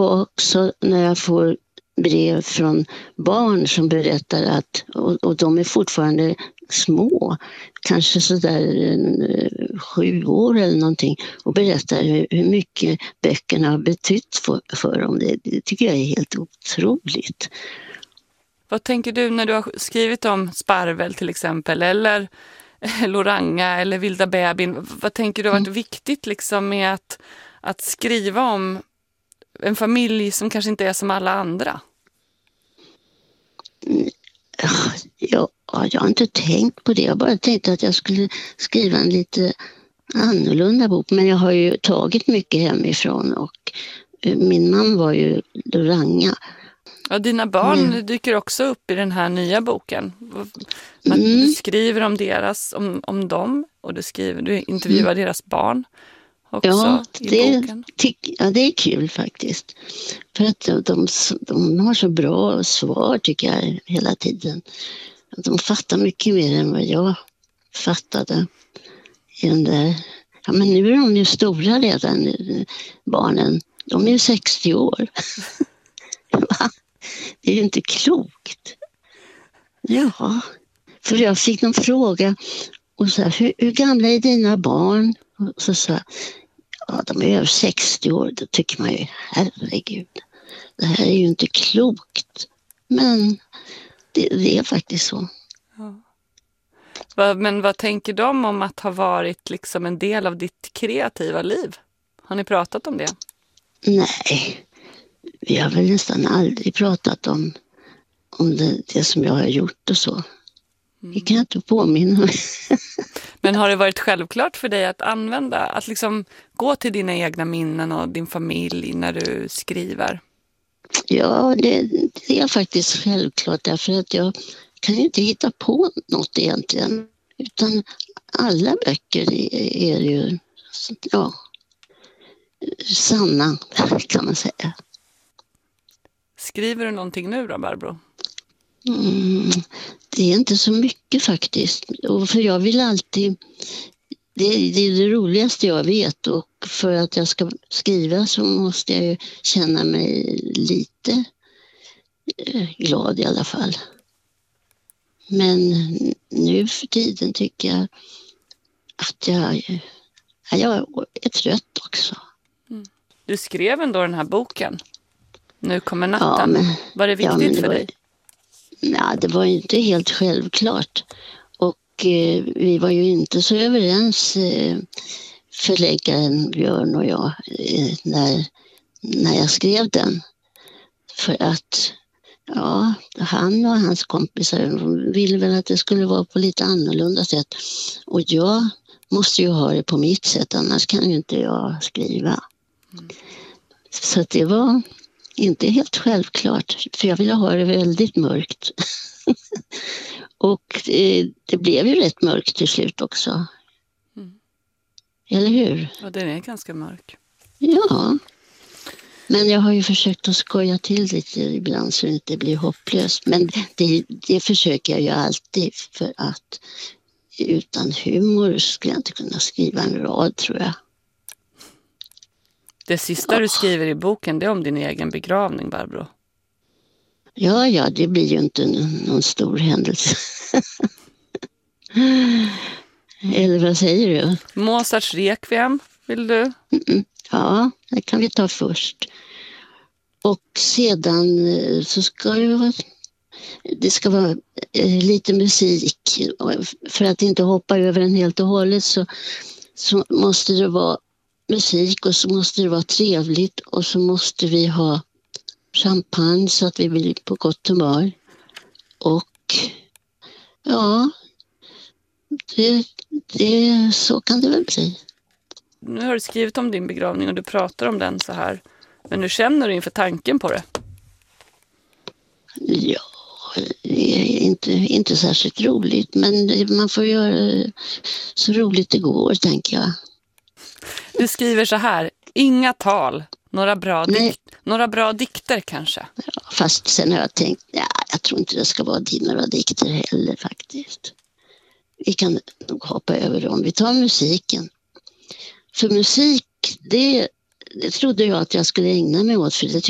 Och också när jag får brev från barn som berättar att, och de är fortfarande små, kanske sådär 7 år eller någonting, och berättar hur mycket böckerna har betytt för dem. Det tycker jag är helt otroligt. Vad tänker du när du har skrivit om Sparvel till exempel, eller Loranga eller Vilda bebin? Vad tänker du har varit viktigt liksom med att skriva om en familj som kanske inte är som alla andra? Jag har inte tänkt på det. Jag bara tänkte att jag skulle skriva en lite annorlunda bok. Men jag har ju tagit mycket hemifrån, och min man var ju Loranga. Ja, dina barn dyker också upp i den här nya boken. Du skriver om deras, om dem, och du intervjuar deras barn också i boken. Ja, det är kul faktiskt. För att de har så bra svar tycker jag hela tiden. De fattar mycket mer än vad jag fattade i den där. Ja, men nu är de ju stora redan, barnen. De är ju 60 år. Det är ju inte klokt. Ja, för jag fick någon fråga och så här, hur gamla är dina barn? Och så sa jag, ja, de är över 60 år. Då tycker man ju, herregud, det här är ju inte klokt. Men det är faktiskt så. Ja. Men vad tänker de om att ha varit liksom en del av ditt kreativa liv? Har ni pratat om det? Nej, vi har väl nästan aldrig pratat om det som jag har gjort och så. Det kan jag inte påminna mig. Men har det varit självklart för dig att liksom gå till dina egna minnen och din familj när du skriver? Ja, det är faktiskt självklart, därför att jag kan inte hitta på något egentligen. Utan alla böcker är ju sanna, kan man säga. Skriver du någonting nu då, Barbro? Det är inte så mycket faktiskt. Och för jag vill alltid... Det är det roligaste jag vet, och för att jag ska skriva så måste jag ju känna mig lite glad i alla fall. Men nu för tiden tycker jag att jag är trött också. Du skrev ändå den här boken. Nu kommer natten. Ja, var det viktigt för dig? Nej, det var ju inte helt självklart. Och vi var ju inte så överens, förläggaren Björn och jag, när jag skrev den. För att han och hans kompisar ville väl att det skulle vara på lite annorlunda sätt. Och jag måste ju ha det på mitt sätt, annars kan ju inte jag skriva. Så det var inte helt självklart, för jag ville ha det väldigt mörkt. Och det blev ju rätt mörkt till slut också. Eller hur? Ja, den är ganska mörk. Ja. Men jag har ju försökt att skoja till lite ibland så det inte blir hopplöst. Men det försöker jag ju alltid, för att utan humor skulle jag inte kunna skriva en rad, tror jag. Det sista du skriver i boken, det är om din egen begravning, Barbro. Ja, det blir ju inte någon stor händelse. Eller vad säger du? Mozarts Requiem, vill du? Ja, det kan vi ta först. Och sedan så ska det ska vara lite musik. För att inte hoppa över den helt och hållet så måste det vara musik, och så måste det vara trevligt, och så måste vi ha champagne så att vi blir på gott humör. Och ja, så kan det väl bli. Nu har du skrivit om din begravning och du pratar om den så här. Men hur känner du inför tanken på det? Ja, det är inte särskilt roligt, men man får göra så roligt det går, tänker jag. Du skriver så här: inga tal, några bra dikter kanske. Ja, fast sen har jag tänkt, jag tror inte det ska vara några dikter heller faktiskt. Vi kan nog hoppa över dem. Vi tar musiken. För musik, det trodde jag att jag skulle ägna mig åt, för det